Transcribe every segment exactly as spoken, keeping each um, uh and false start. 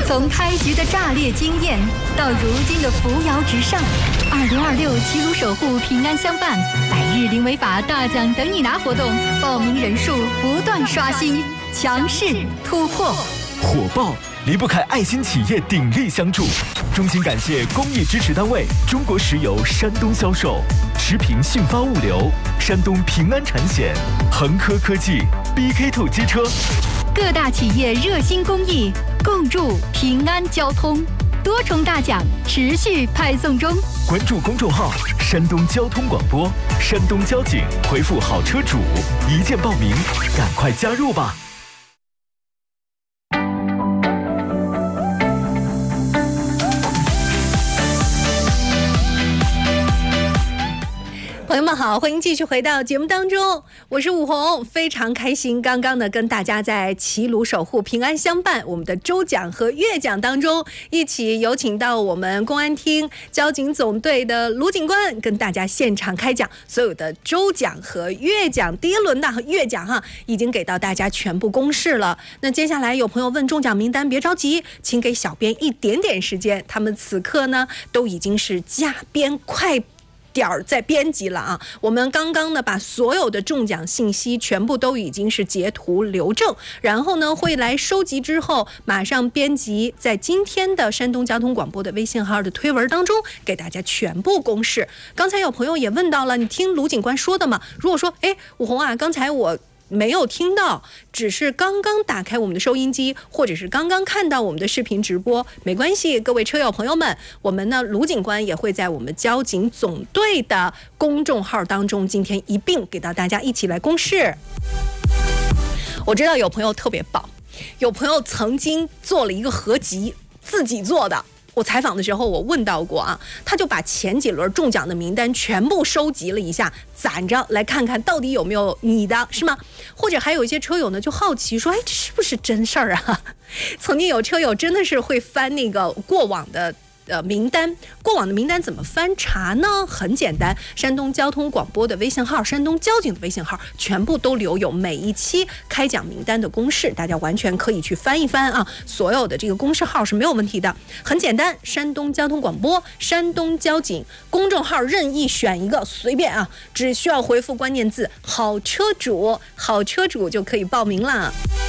从开局的炸裂惊艳到如今的扶摇直上，二零二六齐鲁守护平安相伴百日零违法大奖等你拿活动，报名人数不断刷新，强势突破。 火爆离不开爱心企业鼎力相助，衷心感谢公益支持单位中国石油山东销售、持平信发物流、山东平安产险、恒科科技、B K 二 机车。 各大企业热心公益，共筑平安交通，多重大奖持续派送中。 关注公众号山东交通广播、山东交警，回复好车主一键报名，赶快加入吧。 朋友们好，欢迎继续回到节目当中，我是武红，非常开心刚刚呢跟大家在齐鲁守护平安相伴我们的周奖和月奖当中，一起有请到我们公安厅交警总队的卢警官跟大家现场开奖，所有的周奖和月奖第一轮的月奖哈已经给到大家全部公示了。那接下来有朋友问中奖名单，别着急，请给小编一点点时间，他们此刻呢都已经是加编快点儿在编辑了啊！我们刚刚呢把所有的中奖信息全部都已经是截图留证，然后呢会来收集之后马上编辑在今天的山东交通广播的微信号的推文当中给大家全部公示。刚才有朋友也问到了，你听卢警官说的吗？如果说哎武红啊，刚才我没有听到，只是刚刚打开我们的收音机，或者是刚刚看到我们的视频直播，没关系，各位车友朋友们，我们呢卢警官也会在我们交警总队的公众号当中今天一并给到大家一起来公示。我知道有朋友特别棒，有朋友曾经做了一个合集，自己做的，我采访的时候我问到过啊，他就把前几轮中奖的名单全部收集了一下，攒着来看看到底有没有你的，是吗？或者还有一些车友呢就好奇说，哎，这是不是真事儿啊？曾经有车友真的是会翻那个过往的呃，名单，过往的名单怎么翻查呢？很简单，山东交通广播的微信号、山东交警的微信号，全部都留有每一期开奖名单的公示，大家完全可以去翻一翻啊。所有的这个公示号是没有问题的，很简单，山东交通广播、山东交警公众号任意选一个，随便啊，只需要回复关键字“好车主”，好车主就可以报名了。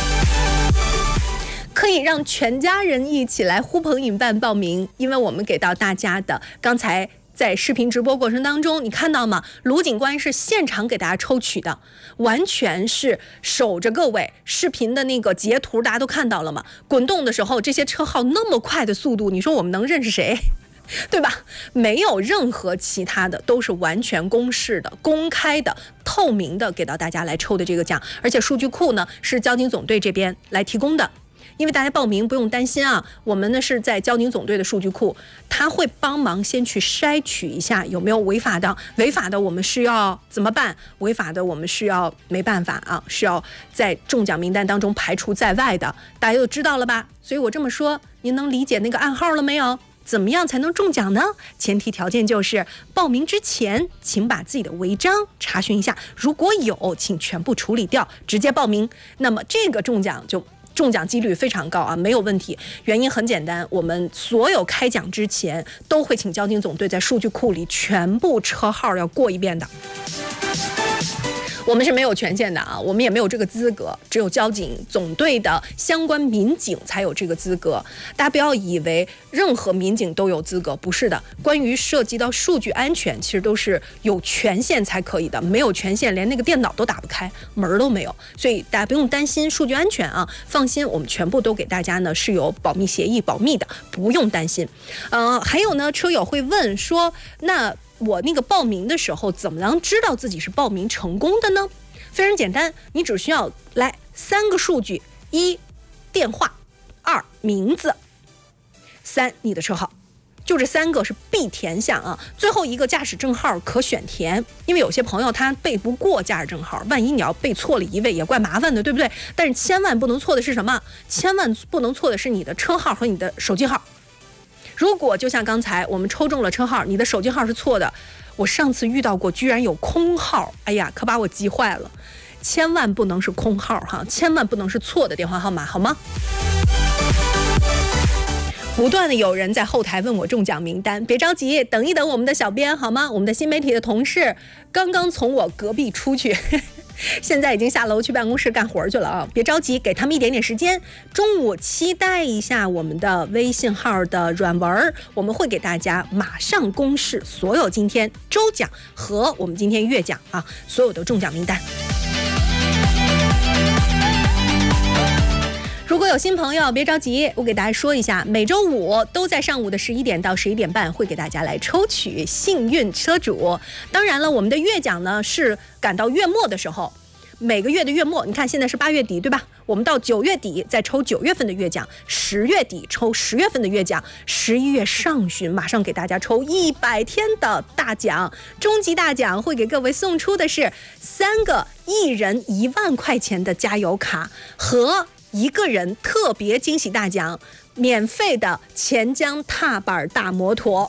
可以让全家人一起来呼朋引伴报名，因为我们给到大家的刚才在视频直播过程当中，你看到吗？卢警官是现场给大家抽取的，完全是守着各位。视频的那个截图大家都看到了吗？滚动的时候，这些车号那么快的速度，你说我们能认识谁？对吧？没有任何其他的，都是完全公示的、公开的、透明的，给到大家来抽的这个奖。而且数据库呢是交警总队这边来提供的。因为大家报名不用担心啊，我们呢是在交警总队的数据库，他会帮忙先去筛取一下有没有违法的，违法的我们是要怎么办？违法的我们是要没办法啊，是要在中奖名单当中排除在外的，大家都知道了吧？所以我这么说，您能理解那个暗号了没有？怎么样才能中奖呢？前提条件就是报名之前请把自己的违章查询一下，如果有请全部处理掉，直接报名，那么这个中奖就中奖几率非常高啊，没有问题。原因很简单，我们所有开奖之前都会请交警总队在数据库里全部车号要过一遍的。我们是没有权限的啊，我们也没有这个资格，只有交警总队的相关民警才有这个资格。大家不要以为任何民警都有资格，不是的。关于涉及到数据安全，其实都是有权限才可以的，没有权限连那个电脑都打不开，门都没有。所以大家不用担心数据安全啊，放心，我们全部都给大家呢是有保密协议保密的，不用担心。呃，还有呢，车友会问说，那我那个报名的时候怎么能知道自己是报名成功的呢？非常简单，你只需要来三个数据：一电话，二名字，三你的车号，就这三个是必填项啊。最后一个驾驶证号可选填，因为有些朋友他背不过驾驶证号，万一你要背错了一位也怪麻烦的，对不对？但是千万不能错的是什么？千万不能错的是你的车号和你的手机号。如果就像刚才我们抽中了车号，你的手机号是错的，我上次遇到过居然有空号，哎呀，可把我急坏了。千万不能是空号哈，千万不能是错的电话号码，好吗？ 不断的有人在后台问我中奖名单，别着急，等一等我们的小编好吗？我们的新媒体的同事刚刚从我隔壁出去。现在已经下楼去办公室干活去了啊！别着急，给他们一点点时间。中午期待一下我们的微信号的软文，我们会给大家马上公示所有今天周奖和我们今天月奖啊所有的中奖名单。如果有新朋友，别着急，我给大家说一下，每周五都在上午的十一点到十一点半会给大家来抽取幸运车主。当然了，我们的月奖呢是赶到月末的时候，每个月的月末，你看现在是八月底对吧？我们到九月底再抽九月份的月奖，十月底抽十月份的月奖，十一月上旬马上给大家抽一百天的大奖，终极大奖会给各位送出的是三个一人一万块钱的加油卡和一个人特别惊喜大奖，免费的钱江踏板大摩托，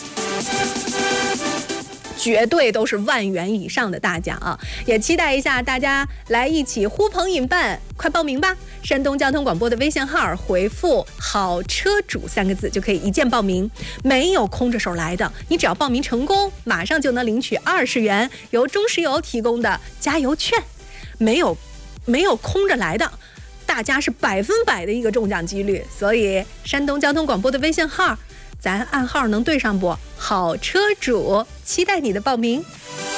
绝对都是万元以上的大奖啊！也期待一下大家来一起呼朋引伴，快报名吧！山东交通广播的微信号回复“好车主”三个字就可以一键报名，没有空着手来的，你只要报名成功，马上就能领取二十元由中石油提供的加油券，没有没有空着来的。大家是百分百的一个中奖几率，所以山东交通广播的微信号，咱暗号能对上不？好车主，期待你的报名。